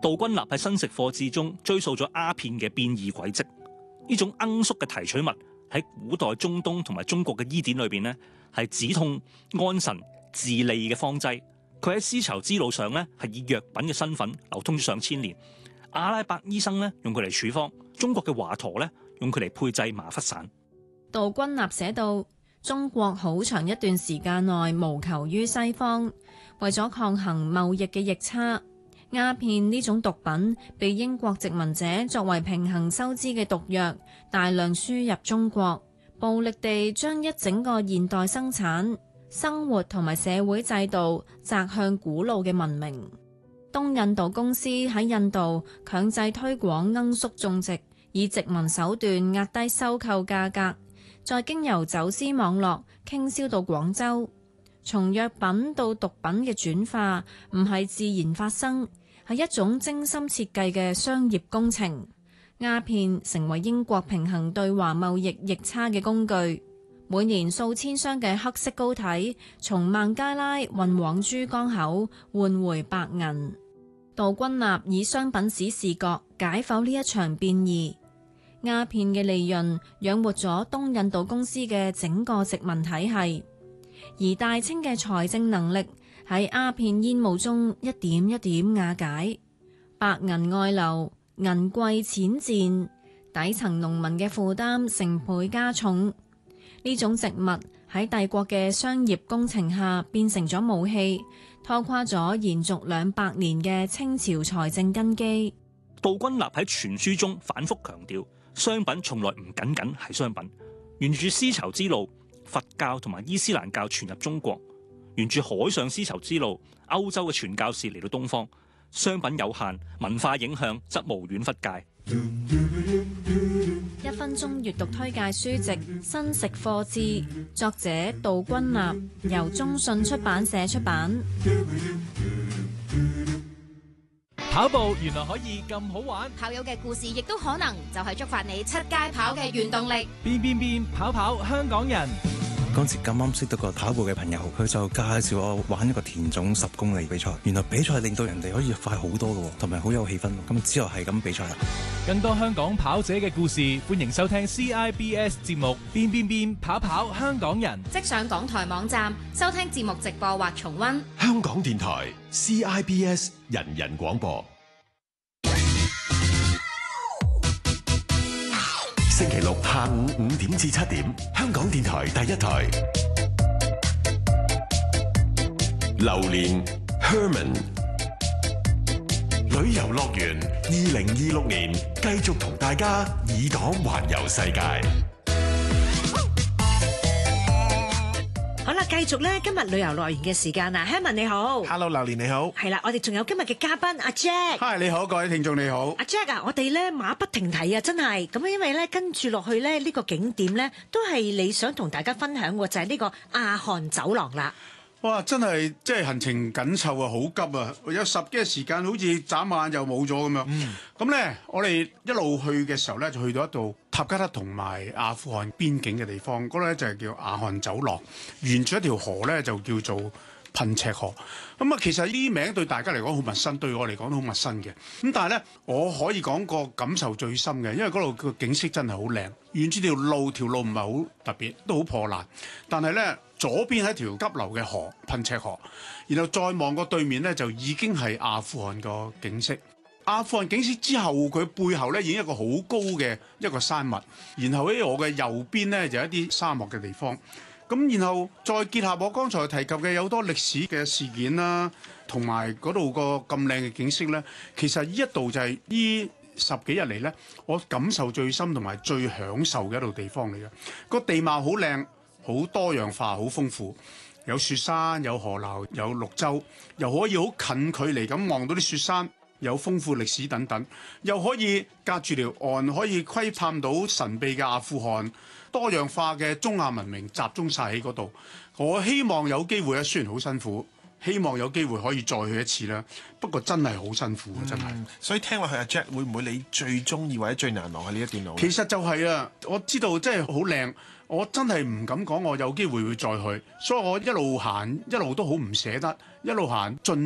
杜君立喺新食課誌中追溯咗鴉片嘅變異軌跡。呢種罌粟嘅提取物喺古代中東同埋中國嘅醫典裏邊呢，係止痛、安神、治痢嘅方劑。佢喺絲綢之路上呢，係以藥品嘅身份流通咗上千年。阿拉伯醫生呢，用佢嚟處方，中國嘅華佗呢，用佢嚟配製麻沸散。 杜君立寫道：中國好長一段時間內無求於西方，為咗抗衡貿易嘅逆差。鴉片呢種毒品被英國殖民者作為平衡收支嘅毒藥，大量輸入中國，暴力地將一整個現代生產、生活同埋社會制度擲向古老嘅文明。東印度公司喺印度強制推廣罌粟種植，以殖民手段壓低收購價格，再經由走私網絡傾銷到廣州。從藥品到毒品嘅轉化唔係自然發生，係一種精心設計嘅商業工程。鴉片成為英國平衡對華貿易逆差嘅工具。每年數千箱嘅黑色膏體從孟加拉運往珠江口換回白銀。杜君立以商品史視角解剖呢一場變異。鴉片嘅利潤養活咗東印度公司嘅整個殖民體系。而大清嘅財政能力喺鴉片煙霧中一點一點瓦解，白銀外流，銀貴錢賤，底層農民嘅負擔成倍加重。呢種植物喺帝國嘅商業工程下變成咗武器，拖垮咗延續200年嘅清朝財政根基。 杜君立喺全書中反覆強調，商品從來唔僅僅係商品。沿住絲綢之路，佛教同埋伊斯蘭教傳入中國，沿住海上絲綢之路，歐洲嘅傳教士嚟到東方。商品有限，文化影響則無遠弗屆。 1分鐘閱讀推介書籍《新食課誌》，作者杜君立，由中信出版社出版。 跑步原來可以咁好玩， 跑友嘅故事亦都可能就係觸發你出街跑嘅原動力。 變跑跑香港人。 嗰時咁啱識到個跑步嘅朋友，佢就介紹我玩一個田總10公里比賽。原來比賽令到人哋可以快好多嘅，同埋好有氣氛。咁之後係咁比賽啦。 更多香港跑者嘅故事，歡迎收聽 CIBS 節目《變跑跑香港人》。 即上港台網站收聽節目直播或重溫。 香港電台 CIBS 人人廣播。星期六下午5點至7點，香港電台第一台。榴蓮 Herman 旅遊樂園2026年繼續同大家耳朵環遊世界。 好啦，繼續咧今日旅遊樂園嘅時間啊 Herman 你好 Hello 榴蓮你好。 係啦，我哋仲有今日嘅嘉賓阿 Jack。 Hi 你好，各位聽眾你好。 阿 Jack 啊，我哋咧馬不停蹄啊，真係咁，因為咧跟住落去咧呢個景點咧都係你想同大家分享嘅，就係呢個阿汗走廊啦。 哇，真係即係行程緊湊啊，好急啊，有10幾日時間，好似眨眼就冇咗咁樣。咁咧，我哋一路去嘅時候咧，就去到一度塔吉克同埋阿富汗邊境嘅地方，嗰度咧就係叫阿汗走廊，沿住一條河咧就叫做噴赤河。咁啊，其實呢啲名對大家嚟講好陌生，對我嚟講都好陌生嘅。咁但係咧，我可以講個感受最深嘅，因為嗰度個景色真係好靚，沿住條路唔係好特別，都好破爛，但係咧。左邊係一條急流嘅河，噴赤河，然後再望過對面咧，就已經係阿富汗個景色。阿富汗景色之後，佢背後咧已經一個好高嘅一個山脈，然後喺我嘅右邊咧就一啲沙漠嘅地方。咁然後再結合我剛才提及嘅有好多歷史嘅事件啦，同埋嗰度個咁靚嘅景色咧，其實呢一度就係呢10幾日嚟咧，我感受最深同埋最享受嘅一度地方嚟嘅。個地貌好靚。好多樣化，好豐富，有雪山，有河流，有綠洲，又可以好近距離咁望到啲雪山，有豐富歷史等等，又可以隔住條岸可以窺探到神秘嘅阿富汗，多樣化嘅中亞文明集中晒喺嗰度。我希望有機會咧，雖然好辛苦，希望有機會可以再去一次啦。不過真係好辛苦啊，真係。 所以聽落去阿 Jack 會唔會你最中意或者最難忘喺呢一段路？ 其實就係啊，我知道真係好靚。我真係唔敢講，我有機會會再去，所以我一路行一路都好唔捨得，一路行盡